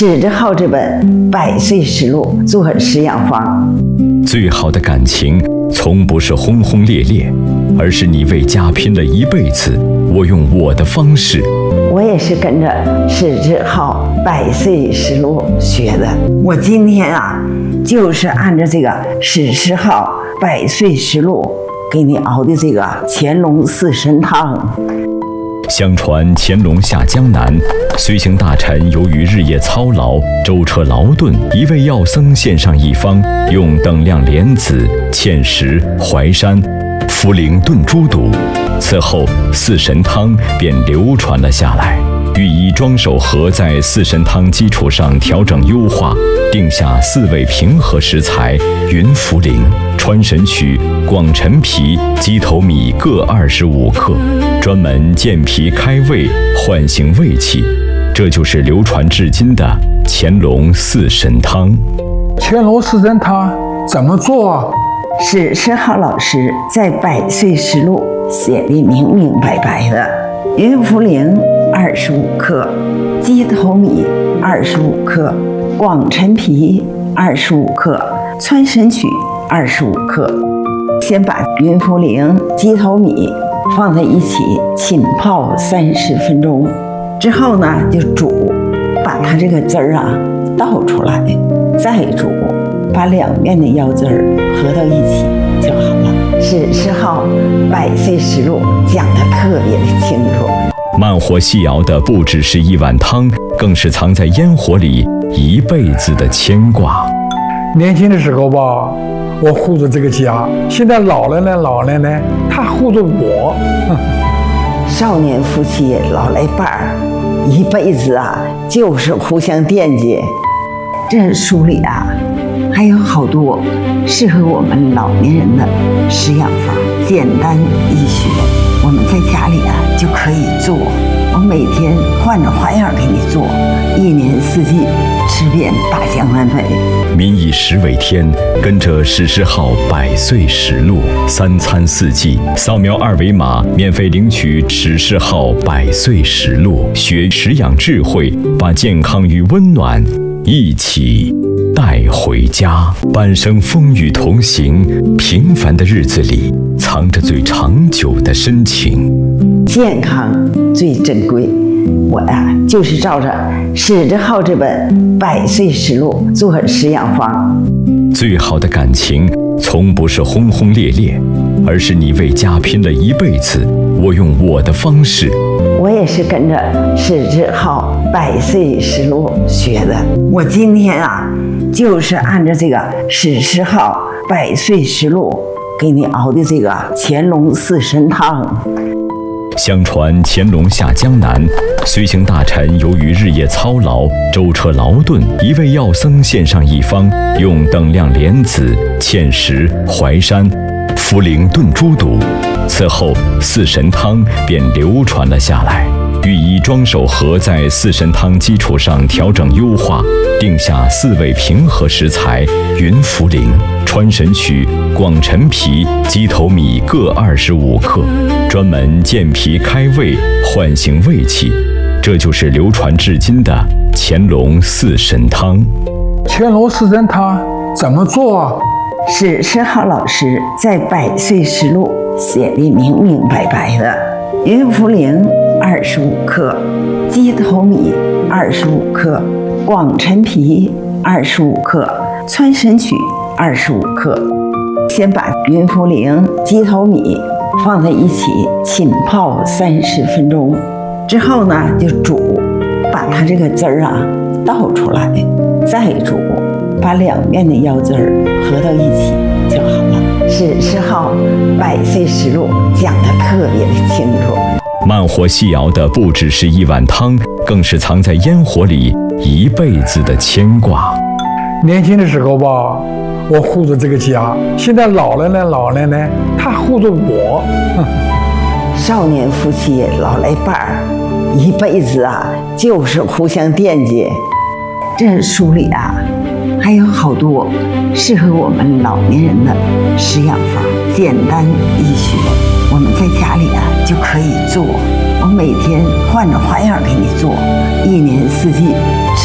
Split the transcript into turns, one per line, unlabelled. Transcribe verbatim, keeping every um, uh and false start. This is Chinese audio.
史志浩这本《百岁实录》做食养方。
最好的感情从不是轰轰烈烈，而是你为家拼了一辈子。我用我的方式，
我也是跟着史志浩《百岁实录》学的。我今天啊，就是按照这个史志浩《百岁实录》给你熬的这个乾隆四神汤。
相传乾隆下江南，随行大臣由于日夜操劳，舟车劳顿，一位药僧献上一方，用等量莲子、芡实、淮山、茯苓炖猪肚。此后四神汤便流传了下来。御医庄守和在四神汤基础上调整优化，定下四味平和食材：云茯苓、川神曲、广陈皮、鸡头米各二十五克，专门健脾开胃，唤醒胃气。这就是流传至今的乾隆四神汤。
乾隆四神汤怎么做啊？
史志浩老师在《百岁实录》写的明明白白的。云茯苓二十五克，鸡头米二十五克，广陈皮二十五克，川神曲二十五克。先把云茯苓、鸡头米放在一起浸泡三十分钟，之后呢就煮，把它这个汁儿啊倒出来，再煮，把两面的药汁儿合到一起就好了。史志浩《百岁实录》讲得特别的清楚。
慢火细熬的不只是一碗汤，更是藏在烟火里一辈子的牵挂。
年轻的时候吧，我护着这个家；现在老了呢，老了呢，他护着我。
少年夫妻老来伴儿，一辈子啊，就是互相惦记。这书里啊，还有好多适合我们老年人的食养法，简单易学，我们在家里啊就可以做。我每天换着花样给你做，一年四季吃遍大江南北。
民以食为天，跟着史志浩《百岁实录》，三餐四季，扫描二维码免费领取史志浩《百岁实录》，学食养智慧，把健康与温暖一起带回家。半生风雨同行，平凡的日子里藏着最长久的深情。
健康最珍贵，我呀、啊、就是照着史志浩这本《百岁实录》做食养方。
最好的感情从不是轰轰烈烈，而是你为家拼了一辈子。我用我的方式，
我也是跟着史志浩《百岁实录》学的。我今天啊，就是按照这个史志浩《百岁实录》给你熬的这个乾隆四神汤。
相传乾隆下江南，随行大臣由于日夜操劳，舟车劳顿，一位药僧献上一方，用等量莲子、芡实、淮山、茯苓炖猪肚。此后四神汤便流传了下来。御医庄守和在四神汤基础上调整优化，定下四味平和食材：云茯苓、川神曲、广陈皮、鸡头米各二十五克，专门健脾开胃，唤醒胃气。这就是流传至今的乾隆四神汤。
乾隆四神汤怎么做啊？
史志浩老师在《百岁实录》写的明明白白的。云茯苓二十五克，鸡头米二十五克，广陈皮二十五克，川神曲二十五克。先把云茯苓、鸡头米放在一起浸泡三十分钟，之后呢就煮，把它这个汁儿啊倒出来，再煮，把两面的药汁儿合到一起就好了。史志浩《百岁实录》讲得特别的清楚。
慢火细熬的不只是一碗汤，更是藏在烟火里一辈子的牵挂。
年轻的时候吧，我护着这个家；现在老了呢，老了呢，他护着我。
少年夫妻老来伴儿，一辈子啊，就是互相惦记。这书里啊，还有好多适合我们老年人的食养法，简单易学，我们在家里啊就可以做。我每天换着花样给你做，一年四季